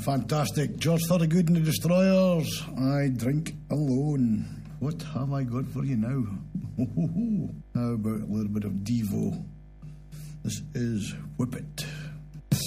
fantastic. George Thorogood and the Destroyers. I drink alone. What have I got for you now? How about a little bit of Devo? This is Whip It.